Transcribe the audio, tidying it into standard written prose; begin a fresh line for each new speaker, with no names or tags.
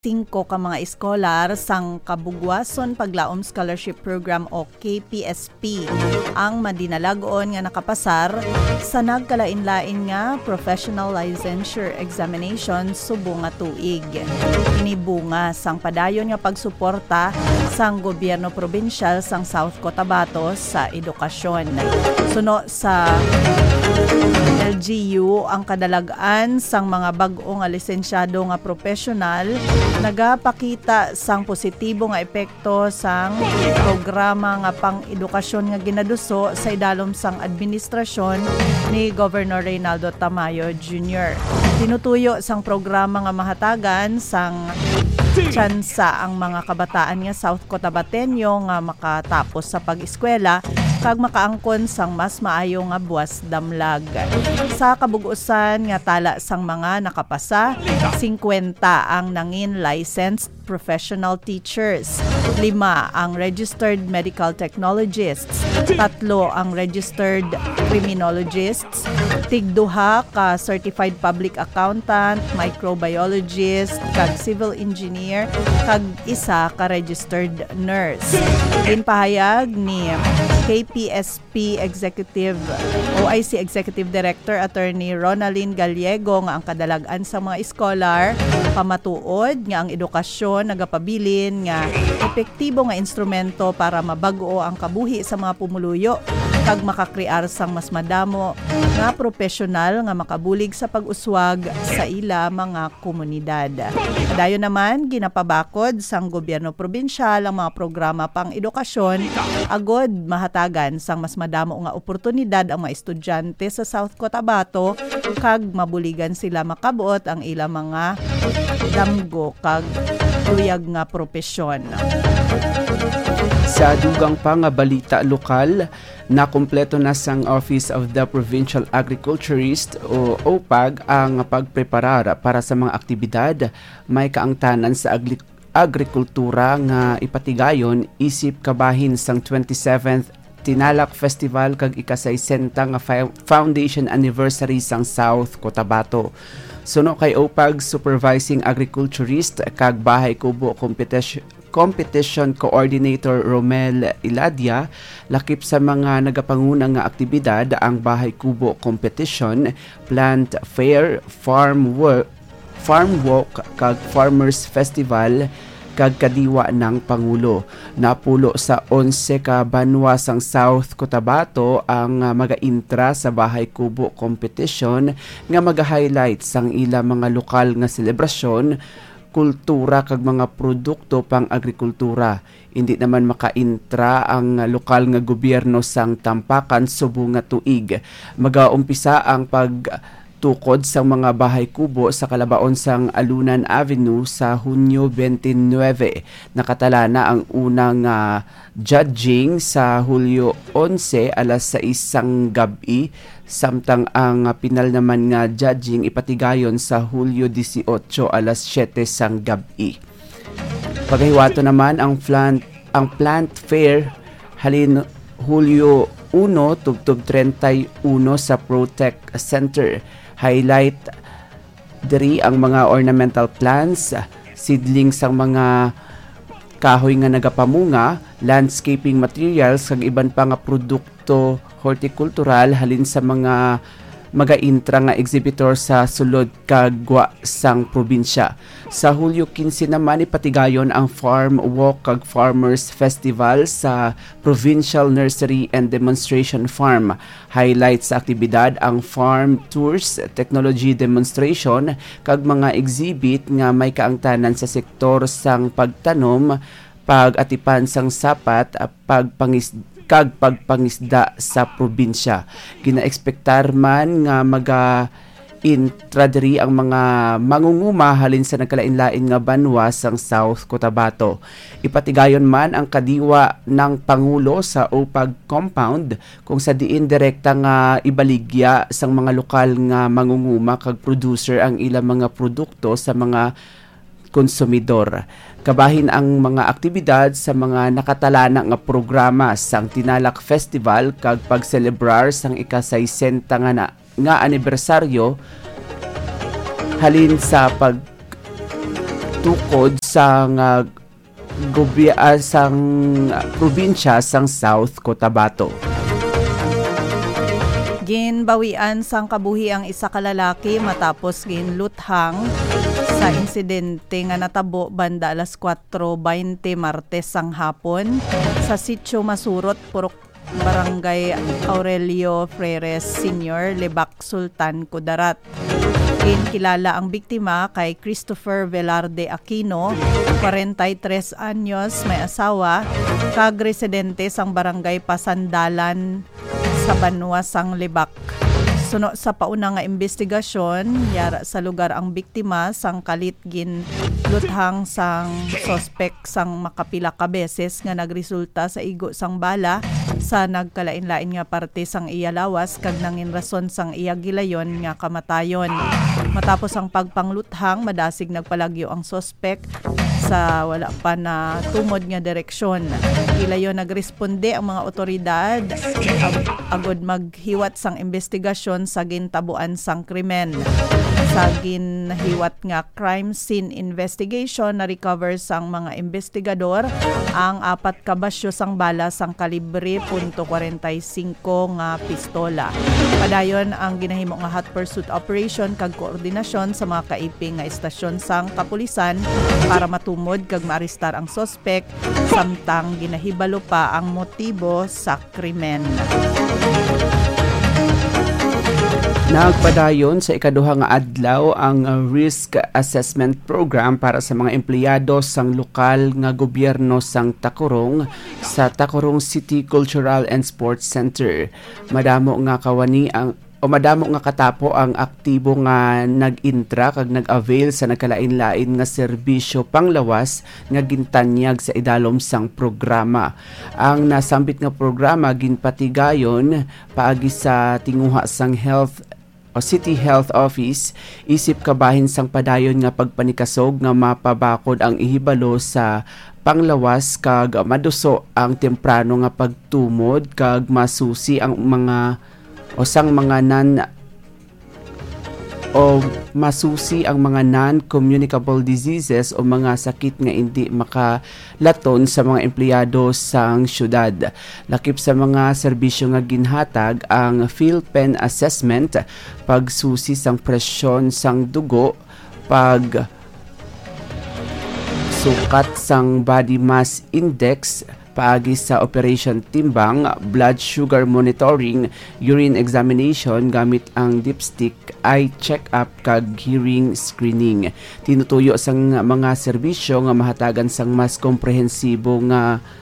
5 ka mga eskolar sang Kabugwason Paglaom Scholarship Program o KPSP ang madinalagon nga nakapasar sa nagkalain-lain nga Professional Licensure Examination subong nga tuig. Inibunga sang padayon nga pagsuporta sang gobyerno probinsyal sang South Cotabato sa edukasyon. Suno sa LGU ang kadalagan sang mga bag-o nga lisensyado nga professional nagapakita sang positibo nga epekto sang programa nga pang-edukasyon nga ginaduso sa idalom sang administrasyon ni Governor Reynaldo Tamayo Jr. Tinutuyo sang programa nga mahatagan sang tsansa ang mga kabataan nga South Cotabateño nga makatapos sa pag-eskwela kag makaangkon sang mas maayo nga buwas damlag. Sa kabugusan nga tala sang mga nakapasa, 50 ang nangin licensed professional teachers, 5 ang registered medical technologists, 3 ang registered criminologists, 2 ka certified public accountant, microbiologist, kag civil engineer, kag 1 ka registered nurse. Ginpahayag ni KPSP OIC Executive Director Attorney Ronaldin Gallego nga ang kadalagan sa mga eskolar pamatuod nga ang edukasyon nagapabilin nga epektibo nga instrumento para mabago ang kabuhi sa mga pumuluyo kag makakrear sang mas madamo nga profesional nga makabulig sa pag-uswag sa ila mga komunidad. Dayon naman ginapabakod sang gobyerno probinsyal ang mga programa pang edukasyon agod mahatagan sang mas madamo nga oportunidad ang mga estudyante sa South Cotabato kag mabuligan sila makabuot ang ila mga damgo kag tuyag nga propesyon.
Sa dugang pa nga balita lokal, nakumpleto na sang Office of the Provincial Agriculturist o OPAG ang pagpreparar para sa mga aktibidad may kaangtanan sa agrikultura nga ipatigayon isip kabahin sang 27th Tinalak Festival kag ika-60 nga foundation anniversary sang South Cotabato. Suno kay OPAG Supervising Agriculturist kag Bahay Kubo Competition Coordinator Romel Iladia, lakip sa mga nagapangunang nga aktibidad ang Bahay Kubo Competition, Plant Fair, Farm Walk kag Farmers Festival kag kadiwa ng Pangulo. Napulo sa 11 ka banwa sang South Cotabato ang magaintra sa Bahay Kubo Competition nga maga-highlight sang ila mga lokal nga selebrasyon, kultura kag mga produkto pang agrikultura. Hindi naman makaintra ang lokal nga gobyerno sang Tampakan subong nga tuig. Magaumpisa ang pagtukod sa mga bahay kubo sa kalabaon sang Alunan Avenue sa Hunyo 29. Nakatala na ang unang judging sa Hulyo 11 alas 6 gabi, samtang ang pinal naman nga judging ipatigayon sa Hulyo 18 alas 7 sang gabi. Paghiwato naman ang plant fair halin Hulyo 1 tugtog 31 sa Protec Center. Highlight diri ang mga ornamental plants, seedlings ang mga kahoy nga nagapamunga, landscaping materials kag iban pa nga produkto hortikultural halin sa mga magaintra nga exhibitor sa sulod kagwa sang probinsya. Sa Hulyo 15 naman ipatigayon ang Farm Walk kag Farmers Festival sa Provincial Nursery and Demonstration Farm. Highlight sa aktibidad ang farm tours, technology demonstration kag mga exhibit nga may kaangtanan sa sektor sang pagtanom, pag-atipan sang sapat, pagpangisda sa probinsya. Gina-expectar man nga intra diri ang mga mangunguma halin sa nagkalain-lain nga banwa sang South Cotabato. Ipatigayon man ang kadiwa ng Pangulo sa OPAG compound kung sa diin direkta nga ibaligya sang mga lokal nga mangunguma kag producer ang ilang mga produkto sa mga konsumidor. Kabahin ang mga aktibidad sa mga nakatalana nga programa sang Tinalak Festival kag pagselebrar sang ika-60 nga anibersaryo halin sa tukod sang sang probinsya sang South Cotabato.
Ginbawian sang kabuhi ang isa ka lalaki matapos ginluthang sa insidente nga natabo banda alas 4:20 Martes sang hapon sa Sitio Masurot, Purok, Barangay Aurelio Freres Sr., Lebac, Sultan, Kudarat. Kilala ang biktima kay Christopher Velarde Aquino, 43 anyos, may asawa, kag-residente sang Barangay Pasandalan sa Banwa sang Lebac. Suno sa pauna nga investigasyon, yara sa lugar ang biktima sang kalit gin luthang sang suspect sang makapila ka beses nga nagresulta sa igo sang bala sa nagkalain-lain nga parte sang iya lawas kag nangin rason sang iya gilayon nga kamatayon. Matapos ang pagpangluthang, madasig nagpalagyo ang suspect sa wala pa na tumod nga direksyon. Gilayon nagresponde ang mga otoridad agod maghiwat sang investigasyon sa gintabuan sang krimen. Sa ginhiwat nga crime scene investigation, na-recover sang mga investigador ang 4 ka basyo sang bala sang kalibre .45 nga pistola. Padayon ang ginahimo nga hot pursuit operation kag koordinasyon sa mga kaiping nga istasyon sang kapulisan para matumod kag maarestar ang suspect samtang ginahibalo pa ang motibo sa krimen.
Nagpadayon sa ikaduha nga adlaw ang risk assessment program para sa mga empleyado sang lokal nga gobyerno sang Tacurong sa Tacurong City Cultural and Sports Center. Madamo nga katapo ang aktibo nga nag-intra kag nag-avail sa nagkalain-lain nga serbisyo panglawas nga gintanyag sa idalom sang programa. Ang nasambit nga programa ginpatigayon paagi sa tinguha sang City Health Office, isip kabahin sang padayon nga pagpanikasog nga mapabakod ang ihibalo sa panglawas kag maduso ang temprano nga pagtumod kag masusi ang mga masusi ang mga non-communicable diseases o mga sakit nga hindi makalaton sa mga empleyado sang syudad. Lakip sa mga serbisyo nga ginhatag ang PhilPen assessment, pagsusi sang presyon sang dugo, pag sukat sang body mass index, paagi sa Operation Timbang, blood sugar monitoring, urine examination gamit ang dipstick, eye check-up kag hearing screening. Tinutuyo sang mga serbisyo nga mahatagan sang mas komprehensibo nga